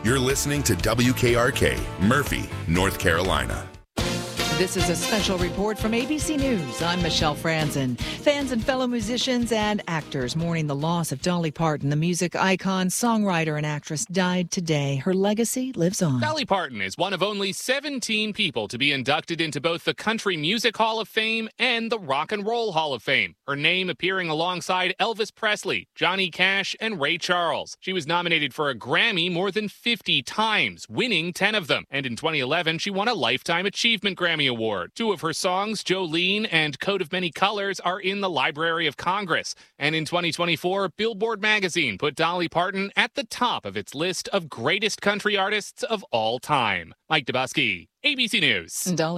You're listening to WKRK, Murphy, North Carolina. This is a special report from ABC News. I'm Michelle Franzen. Fans and fellow musicians and actors mourning the loss of Dolly Parton. The music icon, songwriter, and actress died today. Her legacy lives on. Dolly Parton is one of only 17 people to be inducted into both the Country Music Hall of Fame and the Rock and Roll Hall of Fame, her name appearing alongside Elvis Presley, Johnny Cash, and Ray Charles. She was nominated for a Grammy more than 50 times, winning 10 of them. And in 2011, she won a Lifetime Achievement Grammy Award. Two of her songs, Jolene and Coat of Many Colors, are in the Library of Congress. And in 2024, Billboard magazine put Dolly Parton at the top of its list of greatest country artists of all time. Mike Dubusky, ABC News. Dolly